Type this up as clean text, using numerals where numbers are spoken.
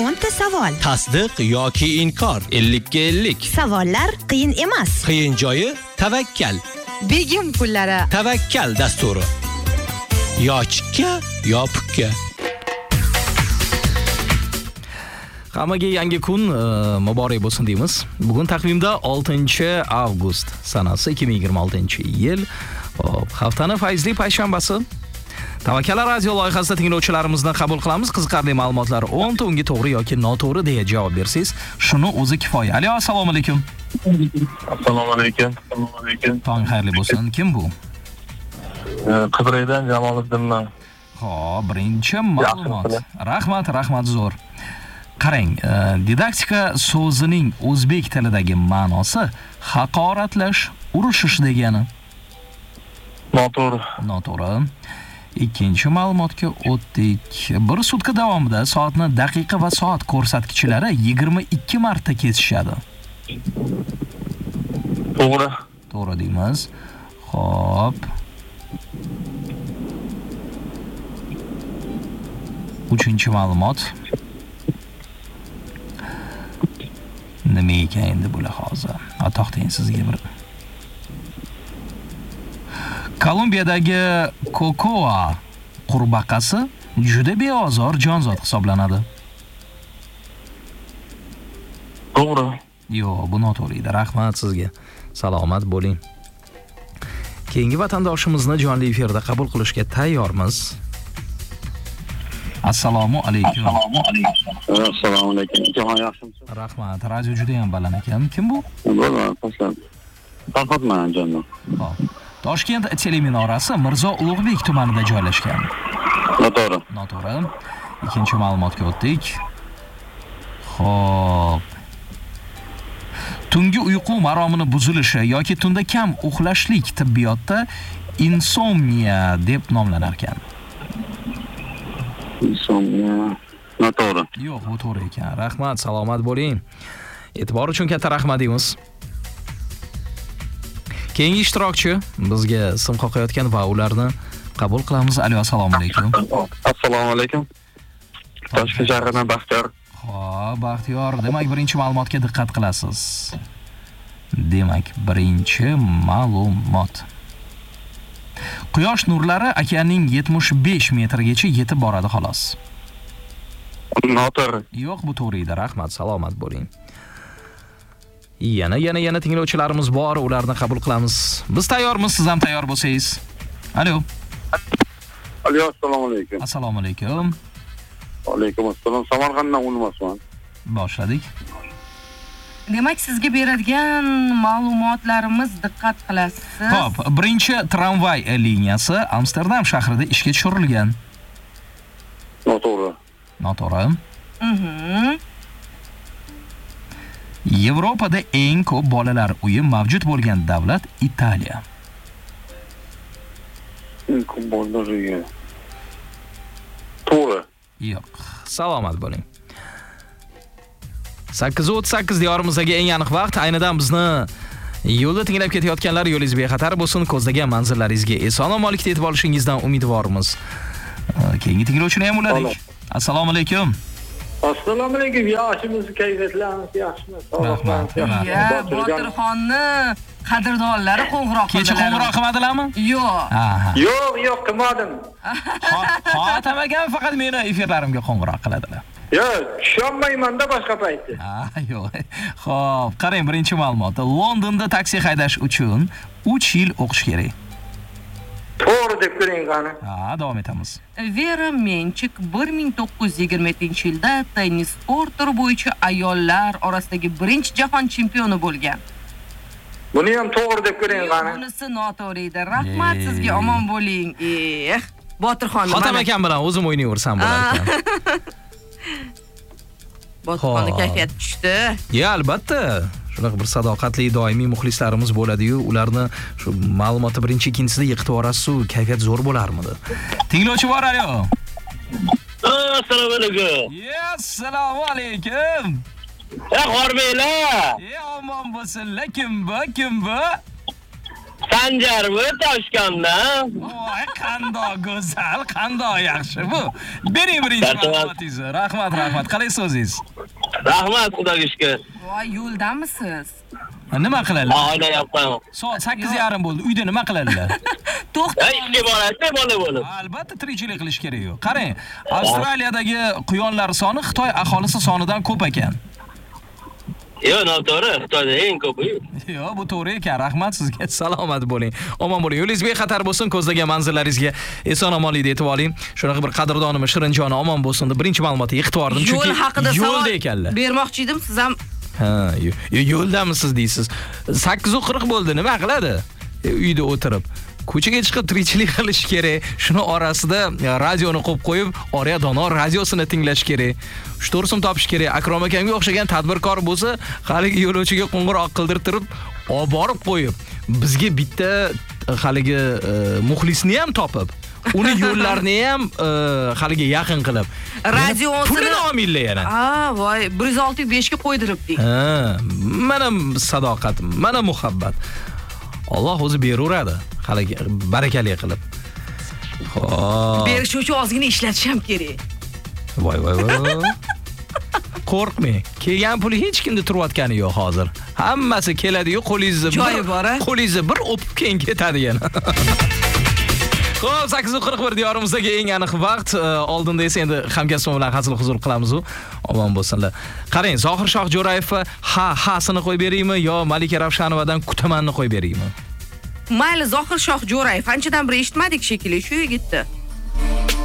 10 ta savol. Tasdiq yoki inkor 50 ga 50. Savollar qiyin emas. Qiyin joyi tavakkal. Begim pullari. Tavakkal dasturi. Yo chikka, yo pukka. Hammaga yangi kun muborak bo'lsin deymiz. Bugun taqvimda 6-avgust sanasi 2026-yil. Haftaning fayzli payshanbasi. Tavakkal radio loyihasida tinglovchilarimizni qabul qilamiz. Qiziqarli ma'lumotlar 10 ta unga to'g'ri yoki noto'g'ri deya javob bersangiz, shuni o'zi kifoya. Alo, assalomu alaykum. Assalomu alaykum. Tong xayrli bo'lsin. Kim bu? Qibraydan Jamoliddinman. Xo'p, birinchi ma'lumot. Rahmat zo'r. Qarang, didaktika so'zining o'zbek tilidagi ma'nosi haqoratlash, urushish degani. Noto'g'ri. Ikkinchi ma'lumotga o'tdik. Bir sutka davomida soatni daqiqa va soat ko'rsatkichlari 22 marta kesishadi. To'g'ri deymiz. Xo'p. Uchinchi ma'lumot. Nima ekan endi bular hozir? Atoqding sizga bir. Kolumbiyadagi kokoa qurbaqasi juda beozor jonzot hisoblanadi. To'g'ri. Yo'q, bu noto'g'ri edi. Rahmat sizga. Salomat bo'ling. Keyingi vatandoshimizni jonli efirda qabul qilishga tayyormiz. Assalomu alaykum. Assalomu alaykum. Jahon yaxshimisiz? Rahmat. Radio juda ham baland ekan. Kim bu? Farhodman jonim. Xo'p. Toshkent teleminorasi Mirzo Ulug'bek tumanida joylashgan. Noto'g'ri. Ikkinchi ma'lumotga o'tdik. Xo'p. Tungi uyqu maromini buzilishi yoki tunda kam uxlashlik tibbiyotda insomniya deb nomlanar ekan. Insomniya. Noto'g'ri. Yo'q, bu to'g'ri ekan. Rahmat, salomat bo'ling. E'tibor uchun katta rahmat deymiz. Keyingi ishtirokchi bizga sim qoqayotgan va ularni qabul qilamiz. Alo, assalomu alaykum. Assalomu alaykum. Toshkent shahridan Baxtiyor. Xo'p, Baxtiyor, demak birinchi ma'lumotga diqqat qilasiz. Demak, birinchi ma'lumot. Quyosh nurlari okeanning 75 metrgacha yetib boradi xolos. Noto'g'ri. Yo'q, bu to'g'ri edi. Rahmat, salomat bo'ling. Yana tinglovchilarimiz bor, ularni qabul qilamiz. Biz tayyormiz, siz ham tayyor bo'lsangiz. Alo. Alo, assalomu alaykum. Assalomu alaykum. Alaykum assalom. Samarqanddan Ulmasman. Boshladik. Demak, sizga beradigan ma'lumotlarimiz diqqat qilasiz. Xo'p, birinchi tramvay liniyasi Amsterdam shahrida ishga tushirilgan. Noto'g'ri. Yevropada eng ko'p bolalar uyi mavjud bo'lgan davlat Italiya. Eng ko'p bolalar uyi. To'g'ri. Yo'q. Salomat bo'ling. 8:38 diyorimizdagi eng aniq vaqt. Aynidan bizni yo'lda tinglab ketayotganlar yo'lingiz bexatar bo'lsin, ko'zlagan manzillaringizga eson-omonlikda yetib olishingizdan umidvormiz. Keyingi tinglovchini ham uladik. Assalomu alaykum. Assalomu alaykum. Yaxshimisiz, kayfiyatlarimiz yaxshimi? Rahmat. Botirxonni qadrdonlari qo'ng'iroq qildilar. Kecha qo'ng'iroq qilmadilarmi? Yo'q. Yo'q, qilmadim. Xotam akam faqat meni efirlarimga qo'ng'iroq qiladilar. Yo'q, tushunmayman-da boshqa paytda. Yo'q. Xo'p, qarang, birinchi ma'lumot. Londonda taksi haydash uchun 3 yil o'qish kerak. To'g'ri deb ko'ring qani. Davom etamiz. Vera Menchik 1927-yilda tennis sporti bo'yicha ayollar orasidagi birinchi jahon chempioni bo'lgan. Buni ham to'g'ri deb ko'ring qani. Bunisi noto'g'ri edi. Rahmat sizga, omon bo'ling. Botirxonni. Xotam akam bilan o'zim o'ynayversam bo'lar ekan. Botirxonni kayfiyat tushdi. Ya, albatta. Shunaqa bir sadoqatli doimiy muxlislarimiz bo'ladi-yu, ularni shu ma'lumotni birinchi ikkinchisida yiqitib yuborasiz-ku, kayfiyat zo'r bo'larmidi? Tinglovchi bor, alo. Assalomu alaykum. Assalomu alaykum. Hormaylar. Omon bo'lsinlar. Kim bu? Sanjar bu Toshkentdan. Voy, qandoq go'zal, qandoq yaxshi bu. Bering birinchi ma'lumotingizni. Rahmat. Qalaysiz o'zingiz? Rahmat, Xudoga shukr. Voy, yo'ldamisiz? Nima qiladilar? Oyna yoqqan. Soat 8:30 bo'ldi. Uyda nima qiladilar? To'xta. Ishga borasiz, bola bo'lib. Albatta tirikchilik qilish kerak-ku. Qarang, Avstraliyadagi quyonlar soni Xitoy aholisi sonidan ko'p ekan. Yo'q, noto'g'ri. Xitoyda eng ko'pi. Yo'q, bu to'g'ri ekan. Rahmat sizga. Salomat bo'ling. Omon bo'ling. Yo'lingiz bexatar bo'lsin. Ko'zlagan manzillaringizga eson-omonlikda yetib oling. Shunaqa bir qadrdonimiz Shirinjoni omon bo'lsin deb birinchi ma'lumotni yig'ib yubordim. Chunki Yo'l haqida yo'lda ekanlar. bermoqchi edim, siz ham yo'ldamisiz deysiz. 8:40 bo'ldi. Nima qiladi? Uyda o'tirib. Ko'chaga chiqib tirikchilik qilish kerak. Shuni orasida radioni qo'yib qo'yib, oraya Dono radiosini tinglash kerak. 3-4 so'm topish kerak. Akrom akamga o'xshagan tadbirkor bo'lsa, haligi yo'lovchiga qo'ng'iroq qildirtirib, olib borib qo'yib, bizga bitta haligi muxlisni ham topib, uni yo'llarni ham haligi yaqin qilib, radiosini pulini olmaylar yana. voy, 106.5 ga qo'ydiribdik. Mana sadoqat, mana muhabbat. Alloh o'zi beraveradi. Haligi barakali qilib. Xo'p. Berish uchun ozgina ishlatish ham kerak. Voy. Qo'rqmang. Kelgan pul hech kimda turayotgani yo'q hozir. Hammasi keladi-yu, qo'lingizni qo'lingizni bir o'pib keyin ketadi yana. Xo'p, 8:41 diyorimizdagi eng aniq vaqt. Oldinda esa endi hamkasbim bilan hazil huzur qilamiz-ku. Omon bo'lsinlar. Qarang, Zohir Shoh Jo'rayevga ha-hasini qo'yib beraymi yo Malika Ravshanovadan kutamanni qo'yib beraymi? Mayli, Zohir Shoh Jo'rayev, anchadan beri eshitmadik shekilli, shu yigitni.